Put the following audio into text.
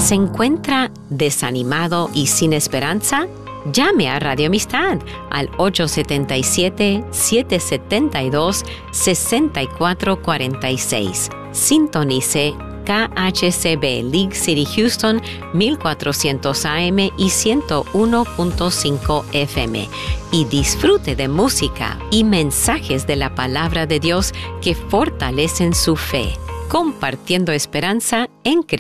¿Se encuentra desanimado y sin esperanza? Llame a Radio Amistad al 877-772-6446. Sintonice KHCB League City Houston 1400 AM y 101.5 FM y disfrute de música y mensajes de la palabra de Dios que fortalecen su fe, compartiendo esperanza en Cristo.